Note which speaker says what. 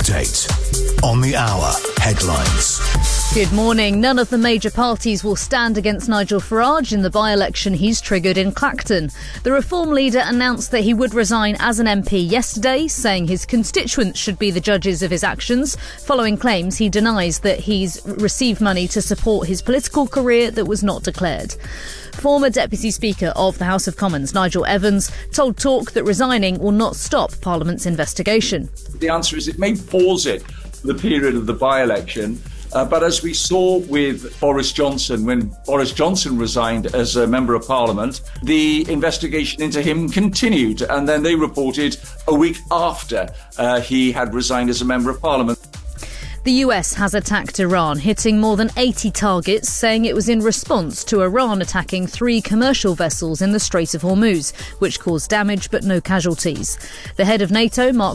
Speaker 1: update on the hour headlines.
Speaker 2: Good morning. None of the major parties will stand against Nigel Farage in the by-election he's triggered in Clacton. The Reform leader announced that he would resign as an MP yesterday, saying his constituents should be the judges of his actions, following claims he denies that he's received money to support his political career that was not declared. Former Deputy Speaker of the House of Commons, Nigel Evans, told Talk that resigning will not stop Parliament's investigation.
Speaker 3: The answer is it may pause it for the period of the by-election. But as we saw with Boris Johnson, when Boris Johnson resigned as a Member of Parliament, the investigation into him continued. And then they reported a week after he had resigned as a Member of Parliament.
Speaker 2: The US has attacked Iran, hitting more than 80 targets, saying it was in response to Iran attacking 3 commercial vessels in the Strait of Hormuz, which caused damage but no casualties. The head of NATO, Mark